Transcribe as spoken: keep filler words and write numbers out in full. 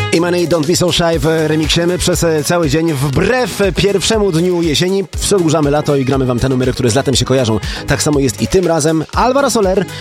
Money, Don't Be So Shy w remiksie. My przez cały dzień, wbrew pierwszemu dniu jesieni, przedłużamy lato i gramy wam te numery, które z latem się kojarzą. Tak samo jest i tym razem. Alvaro Soler